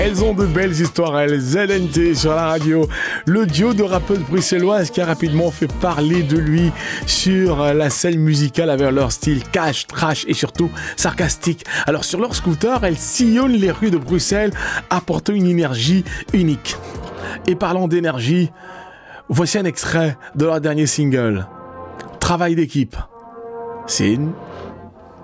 Elles ont de belles histoires, elles. ZNT sur la radio. Le duo de rappeuses bruxelloises qui a rapidement fait parler de lui sur la scène musicale avec leur style cash, trash et surtout sarcastique. Alors sur leur scooter, elles sillonnent les rues de Bruxelles, apportant une énergie unique. Et parlant d'énergie, voici un extrait de leur dernier single. Travail d'équipe. C'est